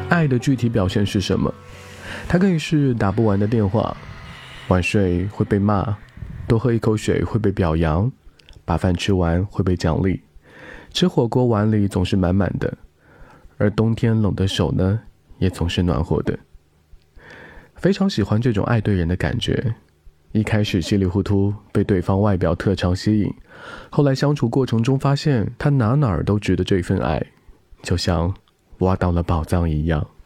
爱的具体表现是什么？它可以是打不完的电话，晚睡会被骂，多喝一口水会被表扬，把饭吃完会被奖励，吃火锅碗里总是满满的，而冬天冷的手呢，也总是暖和的。非常喜欢这种爱对人的感觉，一开始稀里糊涂被对方外表特长吸引，后来相处过程中发现他哪儿都值得这份爱，就像挖到了宝藏一样。